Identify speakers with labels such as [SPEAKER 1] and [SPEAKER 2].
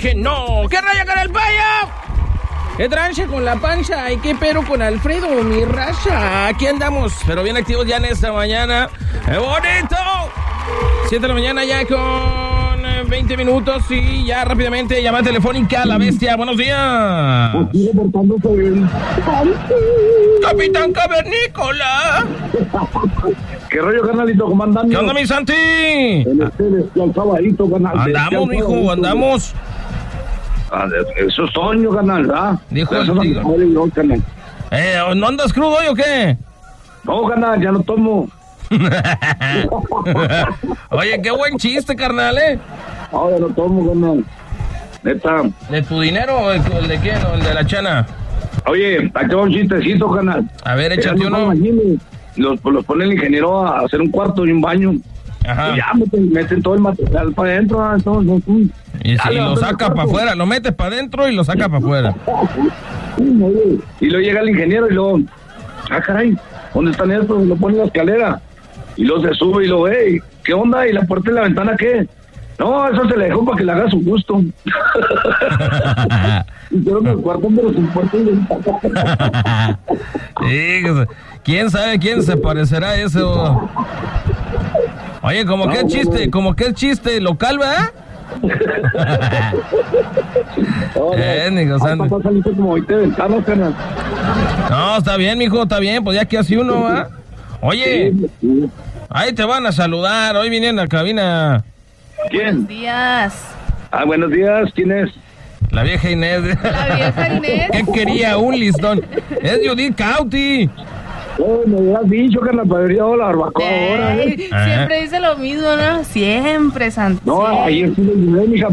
[SPEAKER 1] que no. ¿Qué raya con el payo? ¿Qué tranche con la pancha? ¿Y qué pero con Alfredo, mi raza? Aquí andamos, pero bien activos ya en esta mañana. ¡Qué bonito! 7 de la mañana ya con 20 minutos y ya rápidamente llamada telefónica a la bestia. Buenos días.
[SPEAKER 2] Aquí reportándose bien.
[SPEAKER 1] Capitán Cavernícola.
[SPEAKER 2] ¿Qué rollo, carnalito? ¿Cómo andamos?
[SPEAKER 1] ¿Qué onda, mi Santi?
[SPEAKER 2] En este bestial sabadito, carnal.
[SPEAKER 1] Andamos, mijo, andamos.
[SPEAKER 2] Eso es Toño, carnal, ¿verdad?
[SPEAKER 1] Dijo
[SPEAKER 2] Eso
[SPEAKER 1] el
[SPEAKER 2] no
[SPEAKER 1] tío.
[SPEAKER 2] me sale yo, carnal.
[SPEAKER 1] ¿No andas crudo hoy o qué?
[SPEAKER 2] No, carnal, ya no tomo.
[SPEAKER 1] Oye, qué buen chiste, carnal,
[SPEAKER 2] No, ya no tomo, carnal. Neta.
[SPEAKER 1] ¿De tu dinero o el de quién? ¿O el de la chana?
[SPEAKER 2] Oye, aquí va un chistecito, carnal.
[SPEAKER 1] A ver, échate
[SPEAKER 2] Ya no
[SPEAKER 1] uno.
[SPEAKER 2] imagines. Los pone el ingeniero a hacer un cuarto y un baño.
[SPEAKER 1] Ajá.
[SPEAKER 2] Y ya meten todo el material para adentro.
[SPEAKER 1] Y si lo saca para afuera, lo metes para adentro y lo saca para afuera.
[SPEAKER 2] Y luego llega el ingeniero y luego, caray, ¿dónde están estos? Y lo pone en la escalera. Y luego se sube y lo ve. ¿Qué onda? ¿Y la puerta de la ventana qué? No, eso se le dejó para que le haga su gusto. Hicieron el cuarto, pero sin puerta y ventana.
[SPEAKER 1] Sí, quién sabe quién se parecerá a eso. Oye, como que es chiste local, ¿verdad? Nico Sandy.
[SPEAKER 2] Como 20 ventanas, carnal.
[SPEAKER 1] No, está bien, mijo, está bien, pues ya que así uno, ¿va? Oye,
[SPEAKER 2] Sí.
[SPEAKER 1] ahí te van a saludar, hoy vienen a la cabina.
[SPEAKER 2] ¿Quién?
[SPEAKER 3] Buenos días.
[SPEAKER 2] Buenos días, ¿quién es?
[SPEAKER 1] La vieja Inés.
[SPEAKER 3] La vieja Inés.
[SPEAKER 1] ¿Qué quería? Un listón. Es Judith Cauti.
[SPEAKER 2] Me hubieras dicho, carnal, para haber ido a la barbacoa ahora,
[SPEAKER 3] Siempre dice lo mismo, ¿no? Siempre, Santi.
[SPEAKER 2] No, ayer sí le ayudé, mija,